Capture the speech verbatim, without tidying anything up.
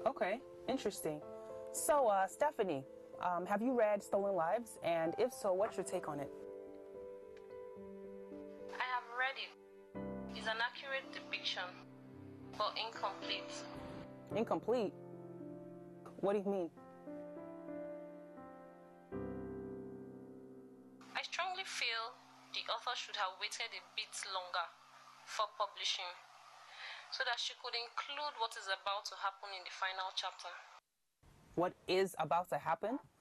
Okay, interesting. So, uh, Stephanie, um, have you read Stolen Lives? And if so, what's your take on it? I have read it. It's an accurate depiction, but incomplete. Incomplete? What do you mean? I strongly feel the author should have waited a bit longer for publishing, so that she could include what is about to happen in the final chapter. What is about to happen?